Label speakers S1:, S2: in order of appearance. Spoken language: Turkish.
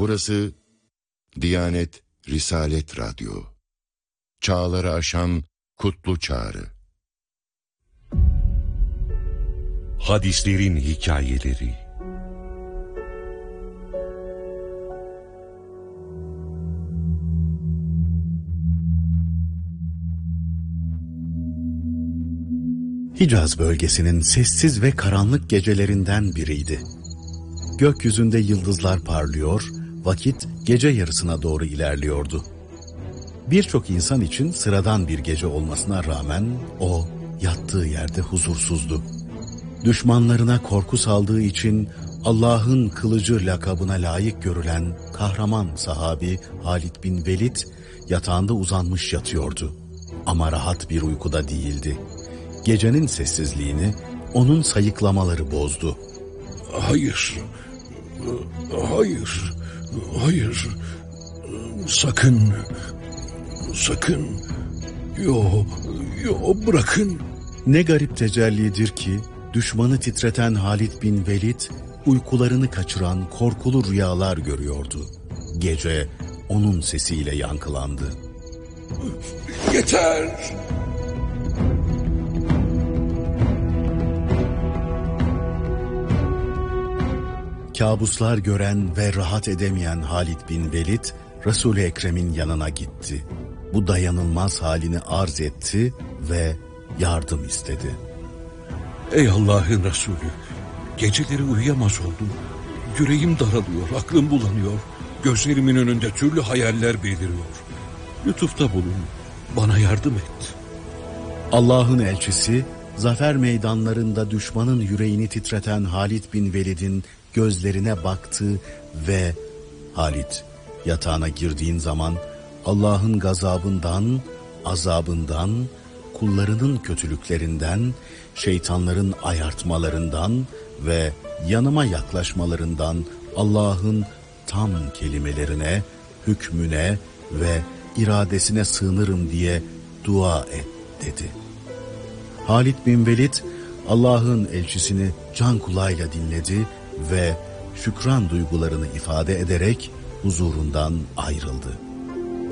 S1: Burası Diyanet Risalet Radyo. Çağları aşan kutlu çağrı.
S2: Hadislerin hikayeleri.
S3: Hicaz bölgesinin sessiz ve karanlık gecelerinden biriydi. Gökyüzünde yıldızlar parlıyor, vakit gece yarısına doğru ilerliyordu. Birçok insan için sıradan bir gece olmasına rağmen o yattığı yerde huzursuzdu. Düşmanlarına korku saldığı için Allah'ın kılıcı lakabına layık görülen kahraman sahabi Halid bin Velid yatağında uzanmış yatıyordu. Ama rahat bir uykuda değildi. Gecenin sessizliğini onun sayıklamaları bozdu.
S4: Hayır, hayır, hayır, sakın, yo, bırakın.
S3: Ne garip tecellidir ki düşmanı titreten Halid bin Velid uykularını kaçıran korkulu rüyalar görüyordu. Gece onun sesiyle yankılandı.
S4: Yeter!
S3: Kabuslar gören ve rahat edemeyen Halid bin Velid, Resul-i Ekrem'in yanına gitti. Bu dayanılmaz halini arz etti ve yardım istedi.
S4: Ey Allah'ın Resulü, geceleri uyuyamaz oldum. Yüreğim daralıyor, aklım bulanıyor. Gözlerimin önünde türlü hayaller beliriyor. Lütufta bulun, bana yardım et.
S3: Allah'ın elçisi, zafer meydanlarında düşmanın yüreğini titreten Halid bin Velid'in gözlerine baktı ve Halid, yatağına girdiğin zaman Allah'ın gazabından, azabından, kullarının kötülüklerinden, şeytanların ayartmalarından ve yanıma yaklaşmalarından Allah'ın tam kelimelerine, hükmüne ve iradesine sığınırım diye dua et dedi. Halid bin Velid Allah'ın elçisini can kulağıyla dinledi ve şükran duygularını ifade ederek huzurundan ayrıldı.